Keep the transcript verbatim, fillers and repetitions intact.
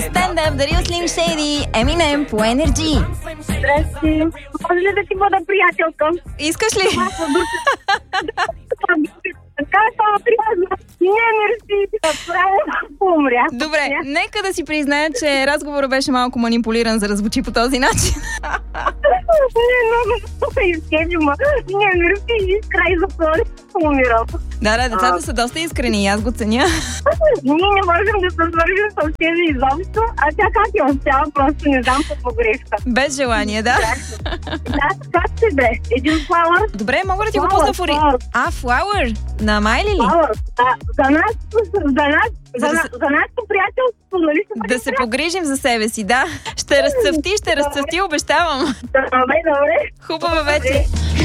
Stand Up, дарил Slim Shady, Eminem по Energy. Здрасти. Може ли да ти бъда приятелка? Искаш ли? Така е това приятно. Не, мерси. Право умря. Добре, нека да си призная, че разговорът беше малко манипулиран, за да звучи по този начин. Не, много се изкежи, ма. Не, мерси. Край за това. Умирам. Да, да, децата са доста искрени и аз го ценя. Ние не можем да се свържим с тези изобщо, а тя как я успява, просто не знам по погрешка. Без желание, да. Да, как ще бе? Един flower? Добре, мога да ти го пусна в ори... А, flower? На Майли ли? Flower, да. За нас, за нас, за, за, за нашето приятелство, нали? Да се погрижим за себе си, да. Ще разцъфти, ще разцъфти, обещавам. Добре, добре. Хубава вечер.